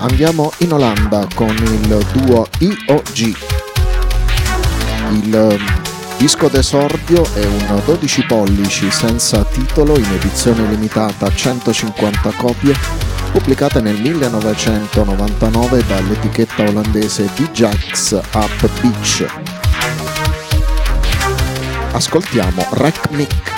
Andiamo in Olanda con il duo IOG. Il disco d'esordio è un 12 pollici senza titolo in edizione limitata a 150 copie, pubblicate nel 1999 dall'etichetta olandese Djax Up Beach. Ascoltiamo Wreck Mick.